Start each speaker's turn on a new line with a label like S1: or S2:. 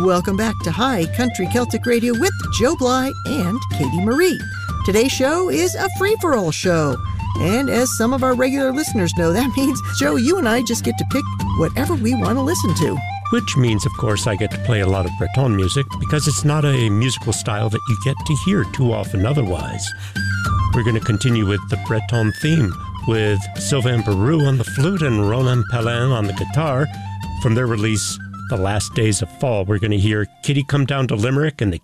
S1: Welcome back to High Country Celtic Radio with Joe Bly and Katie Marie. Today's show is a free-for-all show. And as some of our regular listeners know, that means, Joe, you and I just get to pick whatever we want to listen to.
S2: Which means, of course, I get to play a lot of Breton music because it's not a musical style that you get to hear too often otherwise. We're going to continue with the Breton theme with Sylvain Barou on the flute and Roland Pelin on the guitar. From their release, The Last Days of Fall, we're going to hear Kitty Come Down to Limerick and the